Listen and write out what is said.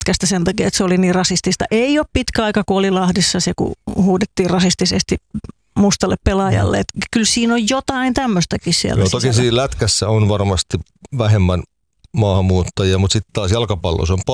lätkästä sen takia, että se oli niin rasistista. Ei ole pitkä aika, kun oli Lahdessa se, kun huudettiin rasistisesti mustalle pelaajalle. Että kyllä siinä on jotain tämmöistäkin siellä. Joo, toki siinä lätkässä on varmasti vähemmän maahanmuuttajia, mutta sitten taas jalkapallossa on